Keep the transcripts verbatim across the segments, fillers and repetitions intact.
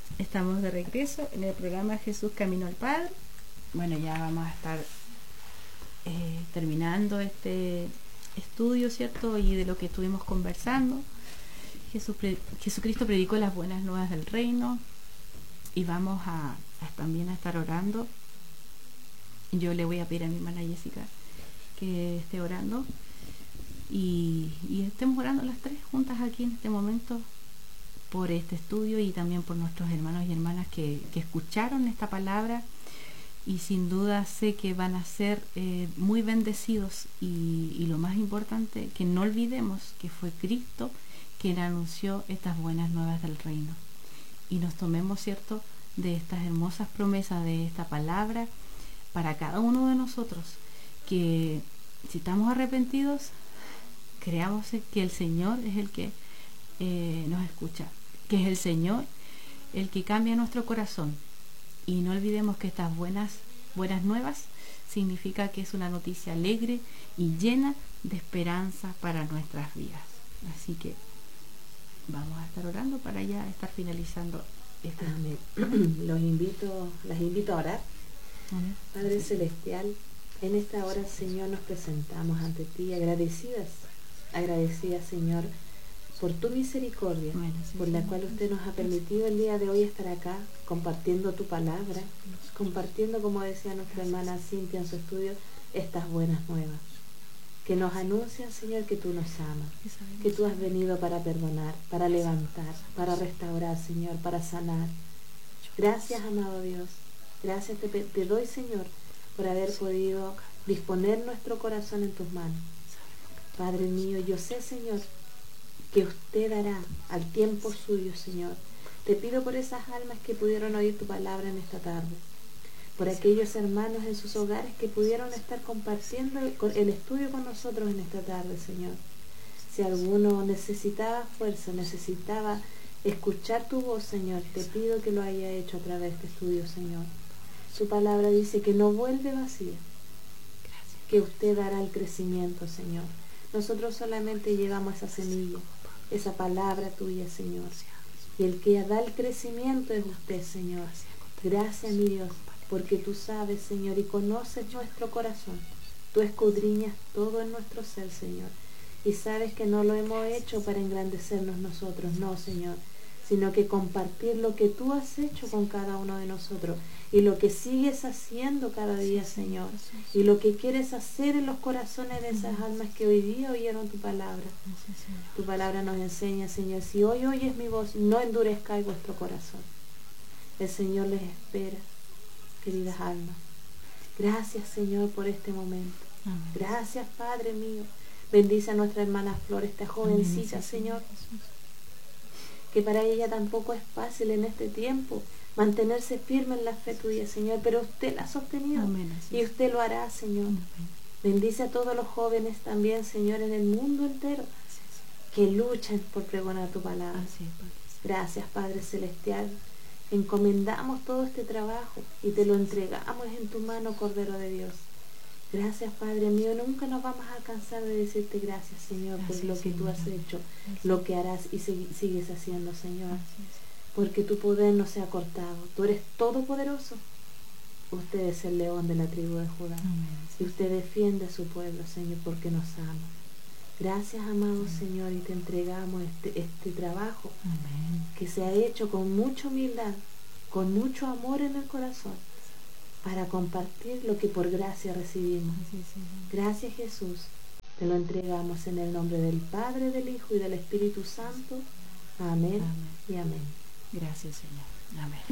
Estamos de regreso en el programa Jesús Camino al Padre. Bueno, ya vamos a estar eh, terminando este estudio, ¿cierto? Y de lo que estuvimos conversando. Jesús, Jesucristo predicó las buenas nuevas del reino y vamos a, a también a estar orando. Yo le voy a pedir a mi hermana Jessica que esté orando y, y estemos orando las tres juntas aquí en este momento por este estudio y también por nuestros hermanos y hermanas que, que escucharon esta palabra y sin duda sé que van a ser eh, muy bendecidos y, y lo más importante, que no olvidemos que fue Cristo quien anunció estas buenas nuevas del reino y nos tomemos, ¿cierto?, de estas hermosas promesas de esta palabra para cada uno de nosotros, que si estamos arrepentidos, creamos que el Señor es el que eh, nos escucha, que es el Señor el que cambia nuestro corazón. Y no olvidemos que estas buenas, buenas nuevas significa que es una noticia alegre y llena de esperanza para nuestras vidas. Así que vamos a estar orando para ya estar finalizando este. Amén. Los invito, las invito a orar. Amén. Padre Celestial, en esta hora, Señor, nos presentamos ante ti agradecidas, agradecidas, Señor, por tu misericordia, Bueno, sí, por la sí, cual sí. usted nos ha permitido el día de hoy estar acá, compartiendo tu palabra, compartiendo, como decía nuestra hermana Cintia en su estudio, estas buenas nuevas, que nos anuncian, Señor, que tú nos amas, que tú has venido para perdonar, para levantar, para restaurar, Señor, para sanar. Gracias, amado Dios, gracias te, te doy, Señor, por haber podido disponer nuestro corazón en tus manos. Padre mío, yo sé, Señor, que usted dará al tiempo suyo, Señor. Te pido por esas almas que pudieron oír tu palabra en esta tarde, por aquellos hermanos en sus hogares que pudieron estar compartiendo el estudio con nosotros en esta tarde, Señor. Si alguno necesitaba fuerza, necesitaba escuchar tu voz, Señor, te pido que lo haya hecho a través de este estudio, Señor. Su palabra dice que no vuelve vacía, que usted dará el crecimiento, Señor. Nosotros solamente llevamos esa semilla, esa palabra tuya, Señor. Y el que da el crecimiento es usted, Señor. Gracias, mi Dios, porque tú sabes, Señor, y conoces nuestro corazón. Tú escudriñas todo en nuestro ser, Señor. Y sabes que no lo hemos hecho para engrandecernos nosotros, no, Señor, sino que compartir lo que tú has hecho con cada uno de nosotros y lo que sigues haciendo cada día, Señor, y lo que quieres hacer en los corazones de esas almas que hoy día oyeron tu palabra. Tu palabra nos enseña, Señor, si hoy oyes mi voz, no endurezcáis vuestro corazón. El Señor les espera, queridas almas. Gracias, Señor, por este momento. Gracias, Padre mío. Bendice a nuestra hermana Flor, esta jovencita, Señor, que para ella tampoco es fácil en este tiempo mantenerse firme en la fe tuya, Señor, pero usted la ha sostenido. Amén, y usted lo hará, Señor. Amén. Bendice a todos los jóvenes también, Señor, en el mundo entero, que luchan por pregonar tu palabra. Gracias, Padre Celestial. Encomendamos todo este trabajo y te lo entregamos en tu mano, Cordero de Dios. Gracias, Padre mío, nunca nos vamos a cansar de decirte gracias, Señor, gracias, por lo que Señor. Tú has hecho, gracias. Lo que harás y sigues haciendo, Señor, gracias. Porque tu poder no se ha cortado, tú eres todopoderoso, usted es el león de la tribu de Judá. Amén. Y usted defiende a su pueblo, Señor, porque nos ama. Gracias, amado Amén. Señor, y te entregamos este, este trabajo Amén. Que se ha hecho con mucha humildad, con mucho amor en el corazón, para compartir lo que por gracia recibimos. Sí, sí, sí. Gracias, Jesús. Te lo entregamos en el nombre del Padre, del Hijo y del Espíritu Santo. Amén, amén. Y amén. Gracias, Señor. Amén.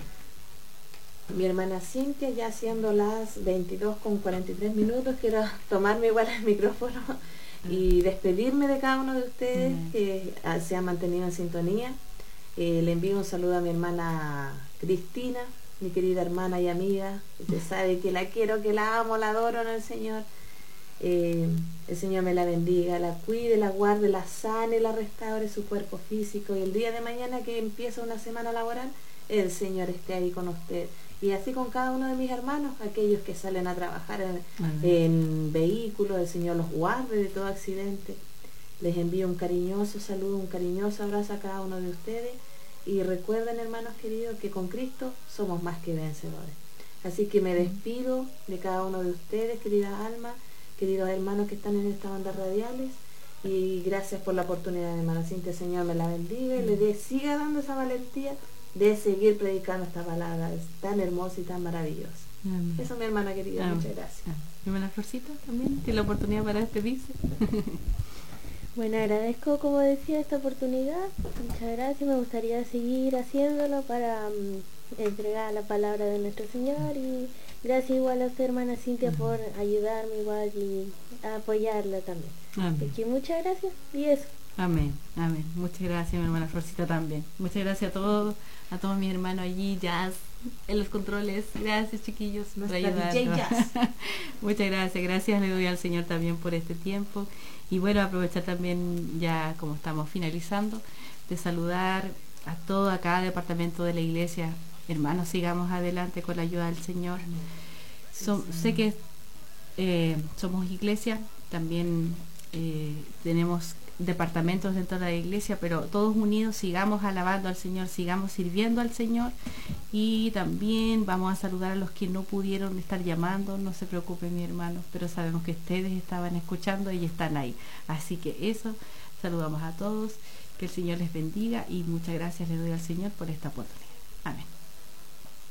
Mi hermana Cintia, ya siendo las veintidós con cuarenta y tres minutos, quiero tomarme igual el micrófono y despedirme de cada uno de ustedes amén. Que se han mantenido en sintonía. Eh, le envío un saludo a mi hermana Cristina, mi querida hermana y amiga. Usted sabe que la quiero, que la amo, la adoro en el Señor. Eh, el Señor me la bendiga, la cuide, la guarde, la sane, la restaure su cuerpo físico, y el día de mañana que empieza una semana laboral, el Señor esté ahí con usted. Y así con cada uno de mis hermanos, aquellos que salen a trabajar en, en vehículos, el Señor los guarde de todo accidente. Les envío un cariñoso saludo, un cariñoso abrazo a cada uno de ustedes. Y recuerden, hermanos queridos, que con Cristo somos más que vencedores. Así que me despido de cada uno de ustedes, queridas almas, queridos hermanos que están en estas ondas radiales. Y gracias por la oportunidad, hermana Cintia. Señor me la bendiga y le dé, siga dando esa valentía de seguir predicando esta palabra tan hermosa y tan maravillosa. Amén. Eso, mi hermana querida. Amén. Muchas gracias. Amén. Mi hermana Florcita también tiene la oportunidad para despedirse. Bueno, agradezco, como decía, esta oportunidad. Muchas gracias. Me gustaría seguir haciéndolo para um, entregar la palabra de nuestro Señor. Y gracias igual a usted, hermana Cintia, Amén. Por ayudarme igual y a apoyarla también. Amén. Así que muchas gracias y eso. Amén, amén. Muchas gracias, mi hermana Florcita también. Muchas gracias a todos, a todos mis hermanos allí, Jazz, en los controles. Gracias, chiquillos, por ayudarnos. Muchas gracias, gracias le doy al Señor también por este tiempo. Y bueno, aprovechar también, ya como estamos finalizando, de saludar a todo a cada departamento de la iglesia. Hermanos, sigamos adelante con la ayuda del Señor. So, sé que eh, somos iglesia, también eh, tenemos departamentos dentro de la iglesia, pero todos unidos sigamos alabando al Señor, sigamos sirviendo al Señor. Y también vamos a saludar a los que no pudieron estar llamando. No se preocupen, mi hermano, pero sabemos que ustedes estaban escuchando y están ahí, así que eso, saludamos a todos, que el Señor les bendiga y muchas gracias le doy al Señor por esta oportunidad. Amén.